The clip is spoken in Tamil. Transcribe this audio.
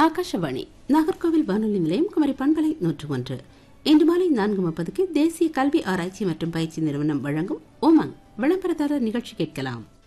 ஆகாஷவாணி நாகர்கோவில் வானொலி நிலையம் குமரி பண்பலை 101. இன்று மாலை 4:30 தேசிய கல்வி ஆராய்ச்சி மற்றும் பயிற்சி நிறுவனம் வழங்கும் உமங் விளம்பரதாரர் நிகழ்ச்சி கேட்கலாம்.